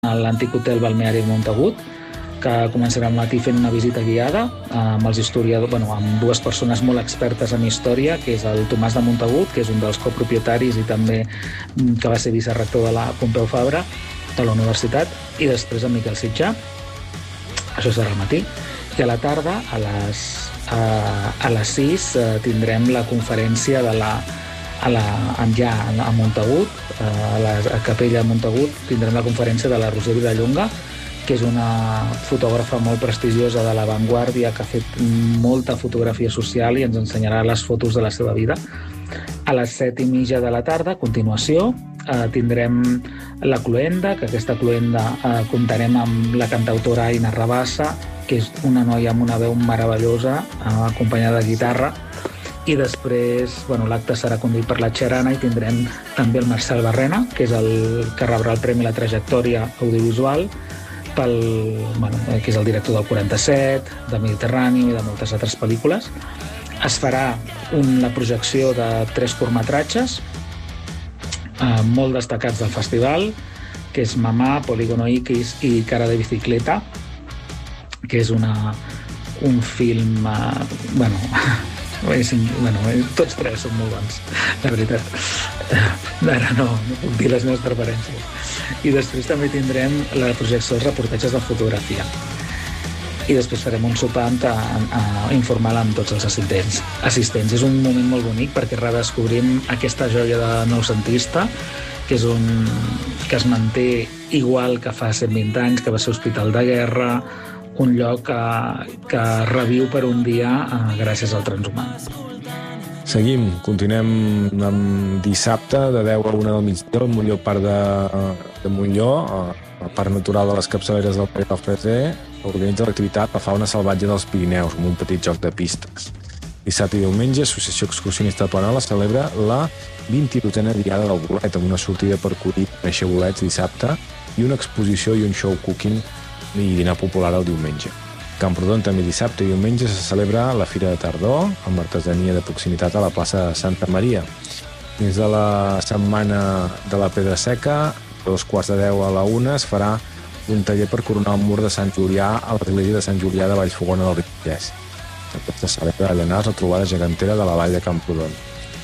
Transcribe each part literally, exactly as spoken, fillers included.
a l'antic hotel balneari de Montagut, que començarà al matí fent una visita guiada amb els historiadors, bueno, amb dues persones molt expertes en història, que és el Tomàs de Montagut, que és un dels copropietaris i també que va ser vicerector de la Pompeu Fabra, de la universitat, i després en Miquel Sitjà. Això serà al matí. I a la tarda, a les, a, a les sis, tindrem la conferència de la, a la, ja a Montagut, a la a Capella de Montagut, tindrem la conferència de la Roser Vilallonga, que és una fotògrafa molt prestigiosa de l'avantguàrdia, que ha fet molta fotografia social i ens ensenyarà les fotos de la seva vida. A les set i mitja de la tarda, a continuació, eh, tindrem la cloenda, que aquesta cloenda eh, comptarem amb la cantautora Aina Rabassa, que és una noia amb una veu meravellosa, eh, acompanyada de guitarra, i després bueno, l'acte serà conduït per la Xarana i tindrem també el Marcel Barrena, que és el que rebrà el Premi La Trajectòria Audiovisual, pel, bueno, que és el director del quaranta-set, de Mediterrani i de moltes altres pel·lícules. Es farà un, la projecció de tres curtmetratges eh, molt destacats del festival, que és Mamà, Polígono X i Cara de bicicleta, que és una, un film... Eh, bueno, bueno, tots tres són molt bons, la veritat. Ara no, no puc dir les meves preferències. I després també tindrem la projecció dels reportatges de fotografia. I després farem un sopar informal amb tots els assistents. assistents. És un moment molt bonic perquè redescobrim aquesta joia de noucentista, que és un que es manté igual que fa cent vint anys, que va ser hospital de guerra, un lloc que, que reviu per un dia eh, gràcies al transhumant. Seguim, continuem amb dissabte de deu a una del migdia al Montlló Parc de, de Montlló, al Parc Natural de les Capçaleres del Pere del Freser, organitza l'activitat La Fauna Salvatge dels Pirineus, amb un petit joc de pistes. Dissabte i diumenge, Associació Excursionista Planola celebra la vint-i-dosena Diada del Bolet, amb una sortida per collir conèixer bolets dissabte i una exposició i un show cooking i dinar popular el diumenge. A Camprodon també dissabte i diumenge se celebra la Fira de Tardor, amb artesania de proximitat a la plaça de Santa Maria. Dins de la setmana de la Pedra Seca, a dos quarts de deu a la una, es farà un taller per coronar el mur de Sant Julià a l'església de Sant Julià de Vallfogona del Ripollès. Aquesta celebra a Llanars la trobada gegantera de la vall de Camprodon.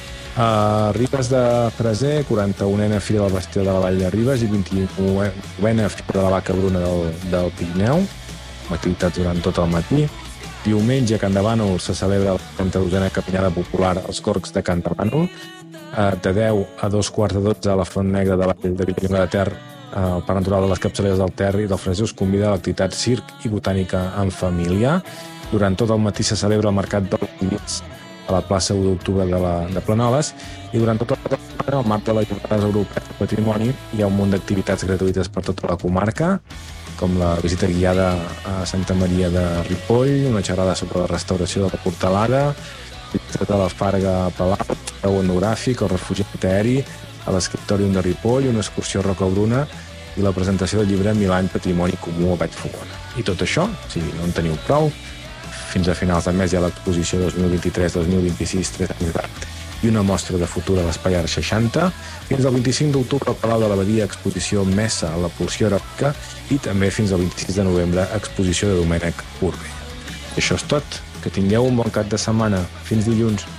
A Ribes de Freser, quaranta-unena Fira del Bestiar de la Vall de Ribes i vint-i-novena Fira de la Vaca Bruna del, del Pirineu, amb activitats durant tot el matí. Diumenge a Campdevànol se celebra la trenta-dosena Caminada Popular als Gorgs de Campdevànol. De deu a dos quarts de dotze a la Font Negra de la Vall de Vilallonga de Ter, el Parc Natural de les Capçaleres del Ter i del Freser us convida a l'activitat Circ i Botànica en família. Durant tot el matí se celebra el Mercat dels Divins a la plaça u d'octubre de, la, de Planoles i durant tota la setmana, al marc de les Jornades Europees de Patrimoni, hi ha un munt d'activitats gratuïtes per tota la comarca, com la visita guiada a Santa Maria de Ripoll, una xerrada sobre la restauració de la Portalada, visita de la Farga a Palau, el etnogràfic, el refugi aeri, a l'escriptòrium de Ripoll, una excursió a Rocabruna i la presentació del llibre Mil anys Patrimoni Comú a Vallfogona. I tot això, si no en teniu prou, fins a finals de mes hi ha l'exposició dos mil vint-i-tres dos mil vint-i-sis tres anys d'art i una mostra de futur a l'Espai Art seixanta. Fins al vint-i-cinc d'octubre al Palau de l'Abadia, exposició Messa a la Pulsió Eròtica i també fins al vint-i-sis de novembre exposició de Domènec Urbell. I això és tot. Que tingueu un bon cap de setmana. Fins dilluns.